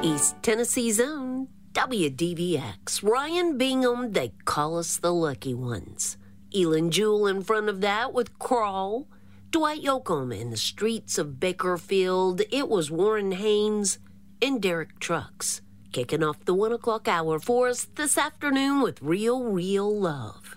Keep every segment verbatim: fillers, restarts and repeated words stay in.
East Tennessee's own W D V X. Ryan Bingham, they call us the lucky ones. Elin Jewell in front of that with Crawl. Dwight Yoakam in the streets of Bakerfield. It was Warren Haynes and Derek Trucks. Kicking off the one o'clock hour for us this afternoon with Real, Real Love.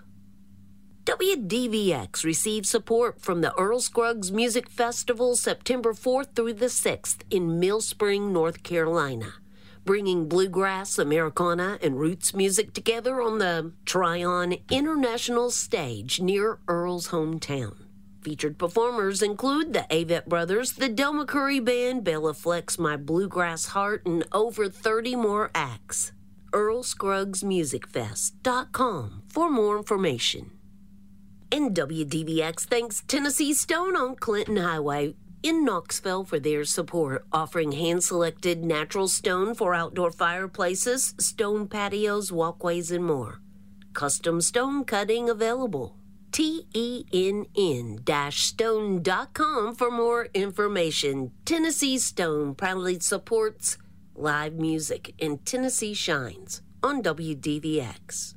W D V X receives support from the Earl Scruggs Music Festival September fourth through the sixth in Mill Spring, North Carolina, bringing bluegrass, Americana, and roots music together on the Tryon International Stage near Earl's hometown. Featured performers include the Avett Brothers, the Del McCoury Band, Bella Flex, My Bluegrass Heart, and over thirty more acts. Earl Scruggs Music Fest dot com for more information. And W D V X thanks Tennessee Stone on Clinton Highway in Knoxville for their support, offering hand-selected natural stone for outdoor fireplaces, stone patios, walkways, and more. Custom stone cutting available. T E N N stone dot com for more information. Tennessee Stone proudly supports live music, and Tennessee shines on W D V X.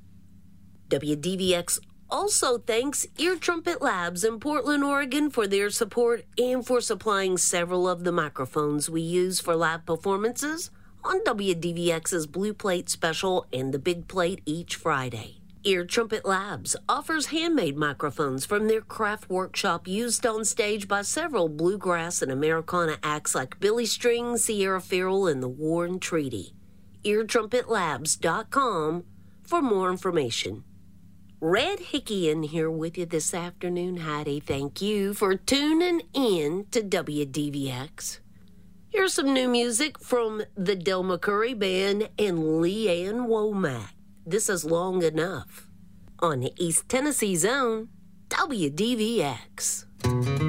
W D V X also thanks Ear Trumpet Labs in Portland, Oregon for their support and for supplying several of the microphones we use for live performances on W D V X's Blue Plate Special and the Big Plate each Friday. Ear Trumpet Labs offers handmade microphones from their craft workshop used on stage by several bluegrass and Americana acts like Billy String, Sierra Farrell, and the Warren Treaty. Ear Trumpet Labs dot com for more information. Red Hickeyan here with you this afternoon. Heidi, thank you for tuning in to W D V X. Here's some new music from the Del McCoury Band and Leanne Womack. This is Long Enough on East Tennessee's own W D V X.